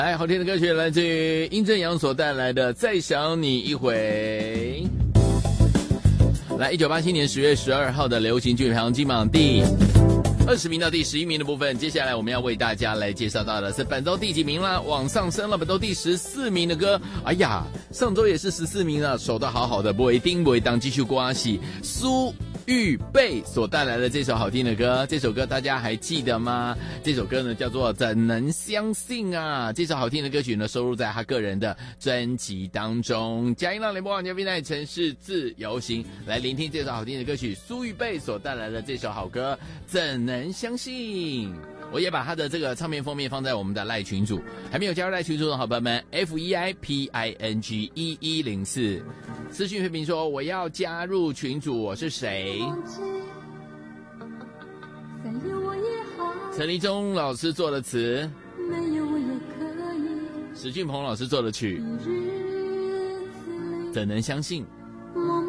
来，好听的歌曲来自于殷正阳所带来的《再想你一回》。来，1987年10月12号的流行剧排行金榜第20名到第11名的部分，接下来我们要为大家来介绍到的是本周第几名啦？往上升了，本周第14名的歌。哎呀，上周也是14名了，守得好好的，不会丁不会当，继续刮洗苏玉贝所带来的这首好听的歌，这首歌大家还记得吗？这首歌呢叫做《怎能相信》啊！这首好听的歌曲呢收录在他个人的专辑当中。嘉音浪联播网调频台城市自由行，来聆听这首好听的歌曲，苏玉贝所带来的这首好歌《怎能相信》。我也把他的这个唱片封面放在我们的赖群组，还没有加入赖群组的好朋友们 FEIPING1104 私讯回评说我要加入群组，我是谁？陈立忠老师做的词，史俊鹏老师做的曲，怎能相信？